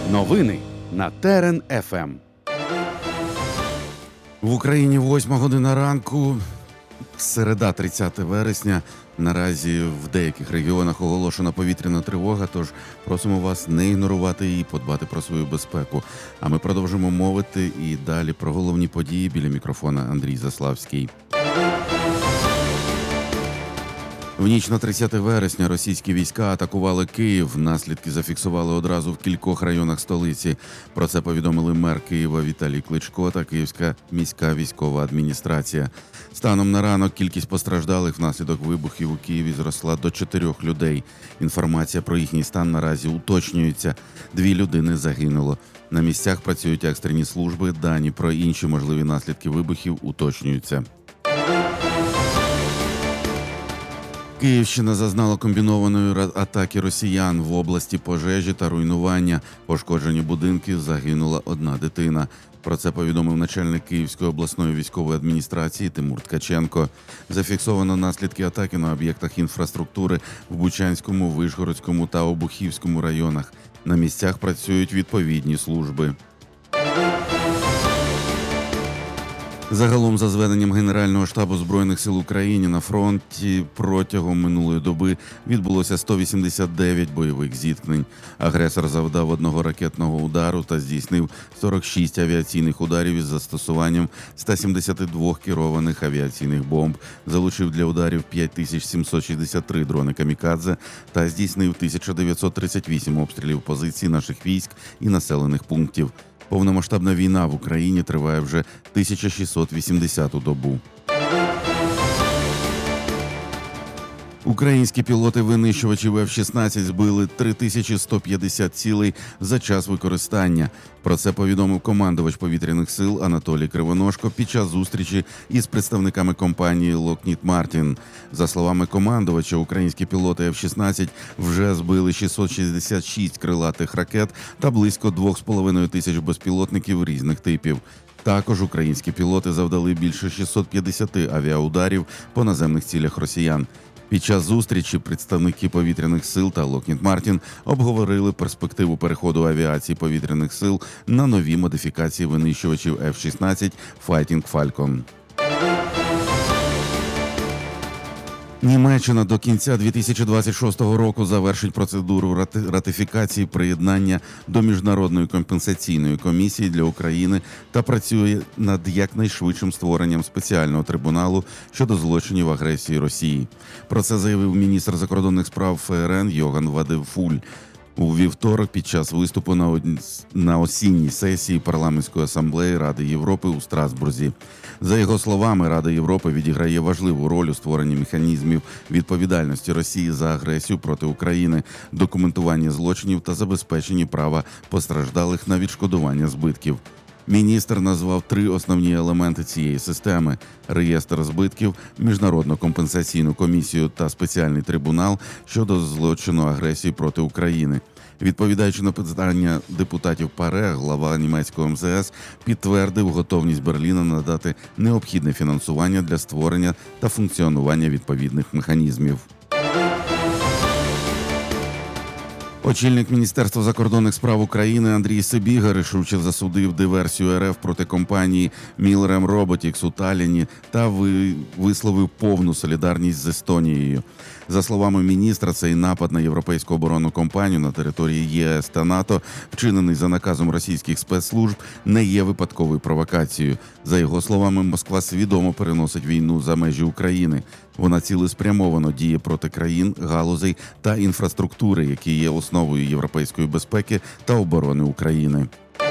Новини на Терен ФМ. В Україні 8 година ранку, середа 30 вересня. Наразі в деяких регіонах оголошена повітряна тривога, тож просимо вас не ігнорувати її, подбати про свою безпеку. А ми продовжимо мовити і далі про головні події. Біля мікрофона Андрій Заславський. В ніч на 30 вересня російські війська атакували Київ. Наслідки зафіксували одразу в кількох районах столиці. Про це повідомили мер Києва Віталій Кличко та Київська міська військова адміністрація. Станом на ранок кількість постраждалих внаслідок вибухів у Києві зросла до 4 людей. Інформація про їхній стан наразі уточнюється. 2 людини загинуло. На місцях працюють екстрені служби. Дані про інші можливі наслідки вибухів уточнюються. Київщина зазнала комбінованої атаки росіян. В області пожежі та руйнування. Пошкоджені будинки, загинула 1 дитина. Про це повідомив начальник Київської обласної військової адміністрації Тимур Ткаченко. Зафіксовано наслідки атаки на об'єктах інфраструктури в Бучанському, Вишгородському та Обухівському районах. На місцях працюють відповідні служби. Загалом, за зведенням Генерального штабу Збройних сил України, на фронті протягом минулої доби відбулося 189 бойових зіткнень. Агресор завдав 1 ракетного удару та здійснив 46 авіаційних ударів із застосуванням 172 керованих авіаційних бомб, залучив для ударів 5763 дрони «Камікадзе» та здійснив 1938 обстрілів позицій наших військ і населених пунктів. Повномасштабна війна в Україні триває вже 1680-ту добу. Українські пілоти-винищувачів F-16 збили 3150 цілей за час використання. Про це повідомив командувач повітряних сил Анатолій Кривоножко під час зустрічі із представниками компанії Lockheed Martin. За словами командувача, українські пілоти F-16 вже збили 666 крилатих ракет та близько 2500 безпілотників різних типів. Також українські пілоти завдали більше 650 авіаударів по наземних цілях росіян. Під час зустрічі представники повітряних сил та Lockheed Martin обговорили перспективу переходу авіації повітряних сил на нові модифікації винищувачів F-16 Fighting Falcon. Німеччина до кінця 2026 року завершить процедуру ратифікації приєднання до Міжнародної компенсаційної комісії для України та працює над якнайшвидшим створенням спеціального трибуналу щодо злочинів агресії Росії. Про це заявив міністр закордонних справ ФРН Йоган Вадефуль у вівторок під час виступу на осінній сесії Парламентської асамблеї Ради Європи у Страсбурзі. За його словами, Рада Європи відіграє важливу роль у створенні механізмів відповідальності Росії за агресію проти України, документуванні злочинів та забезпеченні права постраждалих на відшкодування збитків. Міністр назвав 3 основні елементи цієї системи – реєстр збитків, Міжнародну компенсаційну комісію та спеціальний трибунал щодо злочину агресії проти України. Відповідаючи на питання депутатів ПАРЕ, глава німецького МЗС підтвердив готовність Берліна надати необхідне фінансування для створення та функціонування відповідних механізмів. Очільник Міністерства закордонних справ України Андрій Сибіга рішуче засудив диверсію РФ проти компанії Milrem Robotics у Талліні та висловив повну солідарність з Естонією. За словами міністра, цей напад на європейську оборонну компанію на території ЄС та НАТО, вчинений за наказом російських спецслужб, не є випадковою провокацією. За його словами, Москва свідомо переносить війну за межі України. Вона цілеспрямовано діє проти країн, галузей та інфраструктури, які є основою європейської безпеки та оборони України.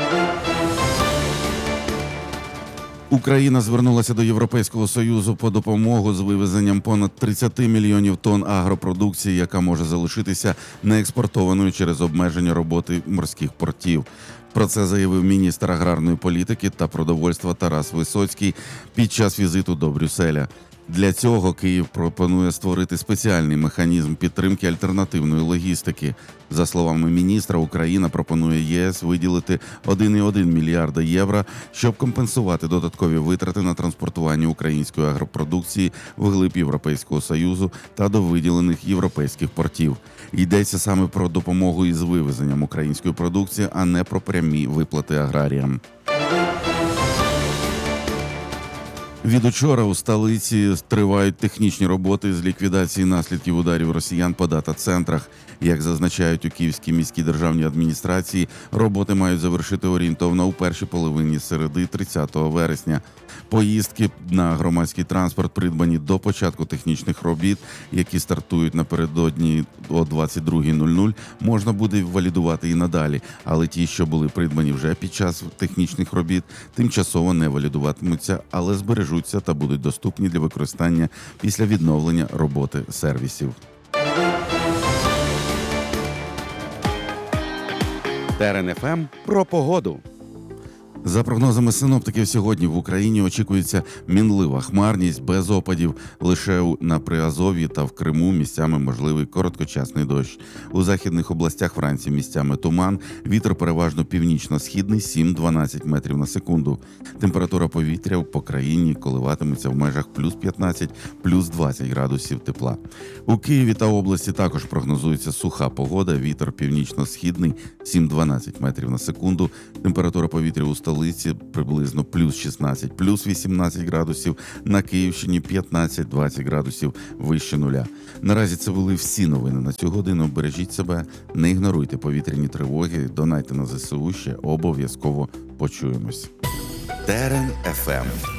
Україна звернулася до Європейського Союзу по допомогу з вивезенням понад 30 мільйонів тонн агропродукції, яка може залишитися неекспортованою через обмеження роботи морських портів. Про це заявив міністр аграрної політики та продовольства Тарас Висоцький під час візиту до Брюсселя. Для цього Київ пропонує створити спеціальний механізм підтримки альтернативної логістики. За словами міністра, Україна пропонує ЄС виділити 1,1 мільярда євро, щоб компенсувати додаткові витрати на транспортування української агропродукції вглиб Європейського Союзу та до виділених європейських портів. Йдеться саме про допомогу із вивезенням української продукції, а не про прямі виплати аграріям. Від учора у столиці тривають технічні роботи з ліквідації наслідків ударів росіян по дата-центрах. Як зазначають у Київській міській державній адміністрації, роботи мають завершити орієнтовно у першій половині середи 30 вересня. Поїздки на громадський транспорт придбані до початку технічних робіт, які стартують напередодні о 22:00, можна буде валідувати і надалі, але ті, що були придбані вже під час технічних робіт, тимчасово не валідуватимуться, але збережуться та будуть доступні для використання після відновлення роботи сервісів. Терен ФМ про погоду. За прогнозами синоптиків, сьогодні в Україні очікується мінлива хмарність без опадів. Лише на Приазов'ї та в Криму місцями можливий короткочасний дощ. У західних областях вранці місцями туман, вітер переважно північно-східний 7-12 метрів на секунду. Температура повітря по країні коливатиметься в межах плюс 15, плюс 20 градусів тепла. У Києві та області також прогнозується суха погода, вітер північно-східний 7-12 метрів на секунду. Температура повітря у столиці приблизно плюс 16, плюс 18 градусів, на Київщині 15-20 градусів вище нуля. Наразі це були всі новини на цю годину. Бережіть себе, не ігноруйте повітряні тривоги, донайте на ЗСУ, ще обов'язково почуємось. Терен ФМ.